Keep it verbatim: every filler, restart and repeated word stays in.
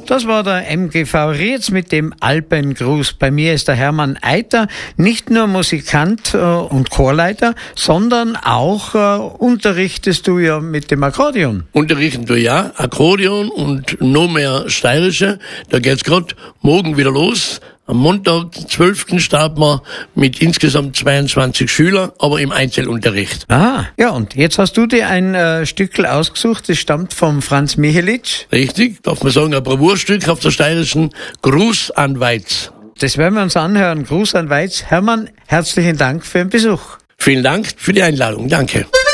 Das war der M G V Rietz mit dem Alpengruß. Bei mir ist der Hermann Eiter, nicht nur Musikant äh, und Chorleiter, sondern auch äh, unterrichtest du ja mit dem Akkordeon. Unterrichten du ja, Akkordeon und noch mehr Steirische. Da geht's grad morgen wieder los. Am Montag, zwölften starten wir mit insgesamt zweiundzwanzig Schülern, aber im Einzelunterricht. Ah, ja, und jetzt hast du dir ein äh, Stückel ausgesucht, das stammt vom Franz Michelitsch. Richtig, darf man sagen, ein Bravourstück auf der steirischen, Gruß an Weiz. Das werden wir uns anhören. Gruß an Weiz. Hermann, herzlichen Dank für den Besuch. Vielen Dank für die Einladung. Danke.